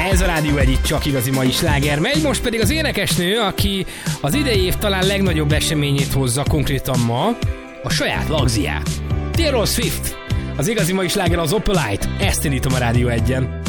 Ez a Rádió egy itt csak igazi mai sláger megy, most pedig az énekesnő, aki az idei év talán legnagyobb eseményét hozza konkrétan ma, a saját lagziát. Taylor Swift, az igazi mai sláger az Opalite, ezt indítom a Rádió 1-en.